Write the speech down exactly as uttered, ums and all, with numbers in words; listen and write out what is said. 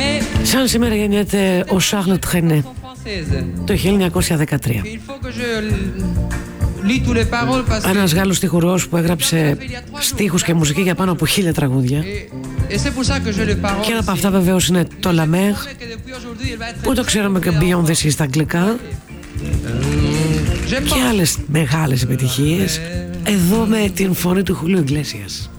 Σαν σήμερα γεννιέται ο Charles Trenet το χίλια εννιακόσια δεκατρία. Ένας Γάλλος στιχουργός που έγραψε στίχους και μουσική για πάνω από χίλια τραγούδια. Και ένα από αυτά βεβαίως είναι το La Mer, που το ξέρουμε και Beyond the Sea στα αγγλικά, και άλλες μεγάλες επιτυχίες, εδώ με την φωνή του Χουλίου Ιγκλέσιας.